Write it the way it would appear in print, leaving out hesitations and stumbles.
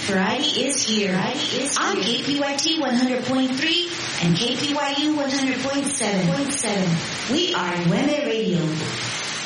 Variety is here. On KPYT 100.3 and KPYU 100.7. We are Nueve Radio.